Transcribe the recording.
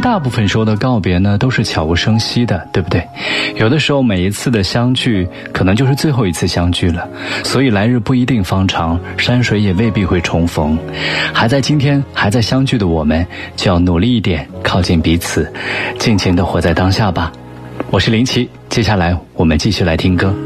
大部分时候的告别呢，都是悄无声息的，对不对？有的时候每一次的相聚，可能就是最后一次相聚了。所以来日不一定方长，山水也未必会重逢。还在今天，还在相聚的我们，就要努力一点，靠近彼此，尽情地活在当下吧。我是林奇，接下来我们继续来听歌。